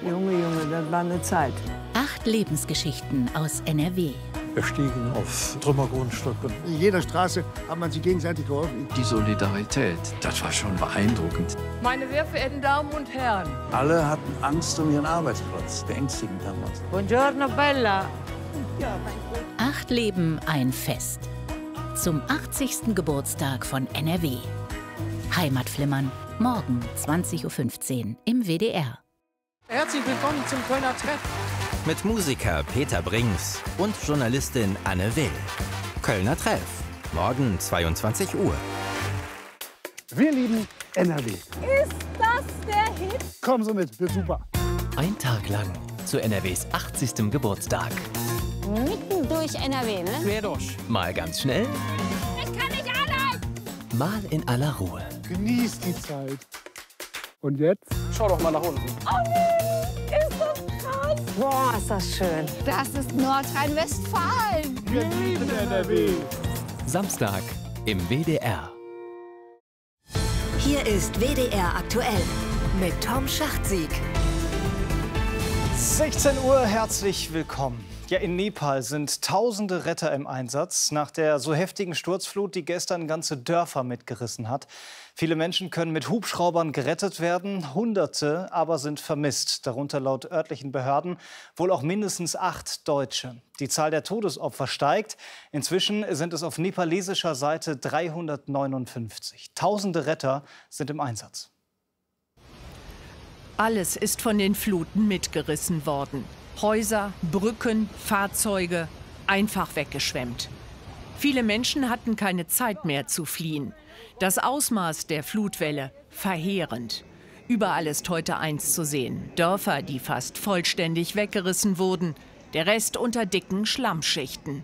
Junge, das war eine Zeit. 8 Lebensgeschichten aus NRW. Wir stiegen auf Trümmergrundstücke. In jeder Straße hat man sich gegenseitig geholfen. Die Solidarität, das war schon beeindruckend. Meine sehr verehrten Damen und Herren. Alle hatten Angst um ihren Arbeitsplatz. Beängstigend damals. Buongiorno, Bella. 8 Leben, ein Fest. Zum 80. Geburtstag von NRW. Heimatflimmern, morgen 20:15 Uhr im WDR. Herzlich willkommen zum Kölner Treff. Mit Musiker Peter Brings und Journalistin Anne Will. Kölner Treff, morgen 22 Uhr. Wir lieben NRW. Ist das der Hit? Kommen Sie mit, wird super. Ein Tag lang zu NRWs 80. Geburtstag. Mitten durch NRW, ne? Quer durch. Mal ganz schnell, Ich kann nicht allein. mal in aller Ruhe. Genießt die Zeit. Und jetzt? Schau doch mal nach unten. Oh nee, ist das krass. Boah, ist das schön. Das ist Nordrhein-Westfalen. Wir lieben NRW. Samstag im WDR. Hier ist WDR aktuell mit Tom Schachtsieg. 16 Uhr, herzlich willkommen. Ja, in Nepal sind tausende Retter im Einsatz nach der so heftigen Sturzflut, die gestern ganze Dörfer mitgerissen hat. Viele Menschen können mit Hubschraubern gerettet werden, Hunderte aber sind vermisst, darunter laut örtlichen Behörden wohl auch mindestens 8 Deutsche. Die Zahl der Todesopfer steigt. Inzwischen sind es auf nepalesischer Seite 359. Tausende Retter sind im Einsatz. Alles ist von den Fluten mitgerissen worden. Häuser, Brücken, Fahrzeuge, einfach weggeschwemmt. Viele Menschen hatten keine Zeit mehr zu fliehen. Das Ausmaß der Flutwelle verheerend. Überall ist heute eins zu sehen: Dörfer, die fast vollständig weggerissen wurden. Der Rest unter dicken Schlammschichten.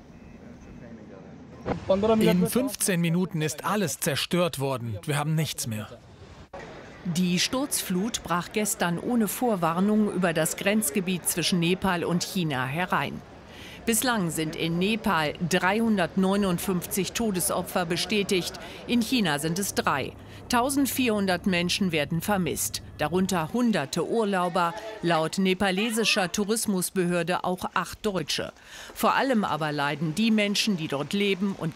In 15 Minuten ist alles zerstört worden. Wir haben nichts mehr. Die Sturzflut brach gestern ohne Vorwarnung über das Grenzgebiet zwischen Nepal und China herein. Bislang sind in Nepal 359 Todesopfer bestätigt, in China sind es 3. 1400 Menschen werden vermisst, darunter hunderte Urlauber, laut nepalesischer Tourismusbehörde auch 8 Deutsche. Vor allem aber leiden die Menschen, die dort leben und